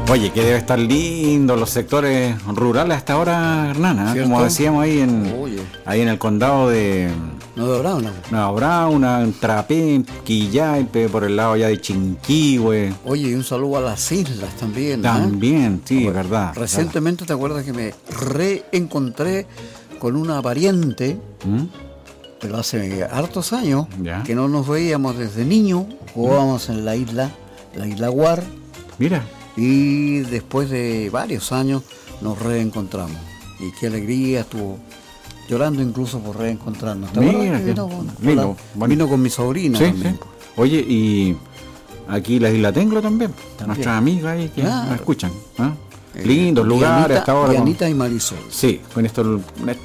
Oye, que debe estar lindo los sectores rurales hasta ahora, Hernán, ¿eh? Como decíamos ahí en el condado de Nueva Brauna, en Trapé, Quillaipe, por el lado ya de Chinquihue. Oye, y un saludo a las islas también. También, sí, es verdad. Recientemente, ¿te acuerdas que me reencontré con una pariente? Pero hace hartos años que no nos veíamos desde niño, jugábamos en la isla Guar. Mira. Y después de varios años nos reencontramos. Y qué alegría, estuvo llorando incluso por reencontrarnos. Mira, vino con mi sobrina también. Sí. Oye, y aquí la Isla Tenglo también. Nuestras amigas ahí que nos escuchan. Lindos lugares hasta ahora. Dianita y Marisol. Sí, con estos